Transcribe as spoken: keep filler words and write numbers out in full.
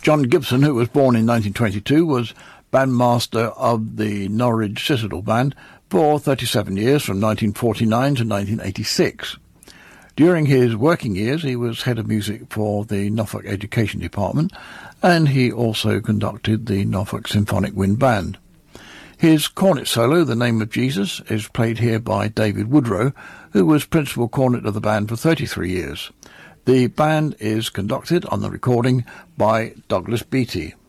John Gibson, who was born in nineteen twenty-two, was bandmaster of the Norwich Citadel Band for thirty-seven years, from nineteen forty-nine to nineteen eighty-six. During his working years, he was head of music for the Norfolk Education Department, and he also conducted the Norfolk Symphonic Wind Band. His cornet solo, The Name of Jesus, is played here by David Woodrow, who was principal cornet of the band for thirty-three years. The band is conducted on the recording by Douglas Beattie.